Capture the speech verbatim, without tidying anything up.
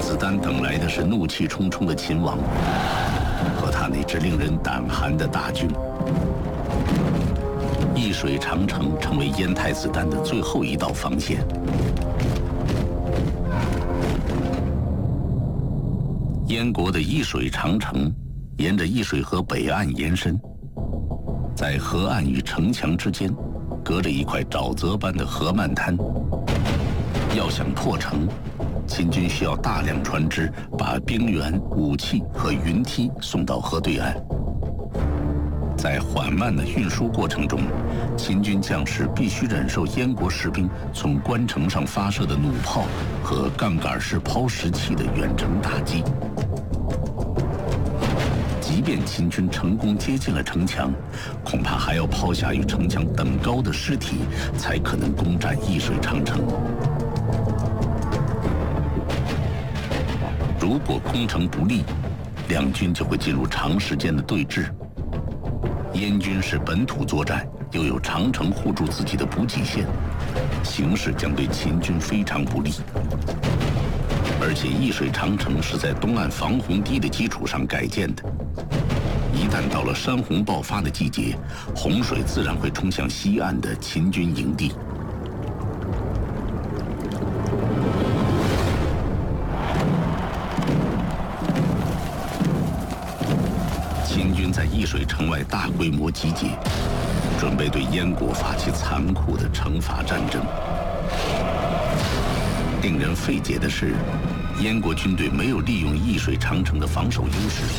子丹等来的是怒气冲冲的秦王和他那支令人胆寒的大军。易水长城成为燕太子丹的最后一道防线。燕国的易水长城沿着易水河北岸延伸，在河岸与城墙之间隔着一块沼泽般的河漫滩。要想破城，秦军需要大量船只把兵员、武器和云梯送到河对岸。在缓慢的运输过程中，秦军将士必须忍受燕国士兵从关城上发射的弩炮和杠杆式抛石器的远程打击。即便秦军成功接近了城墙，恐怕还要抛下与城墙等高的尸体，才可能攻占易水长城。如果攻城不利，两军就会进入长时间的对峙。燕军是本土作战，又有长城护住自己的补给线，形势将对秦军非常不利。而且易水长城是在东岸防洪堤的基础上改建的，一旦到了山洪爆发的季节，洪水自然会冲向西岸的秦军营地。秦军在易水城外大规模集结，准备对燕国发起残酷的惩罚战争。令人费解的是，燕国军队没有利用易水长城的防守优势，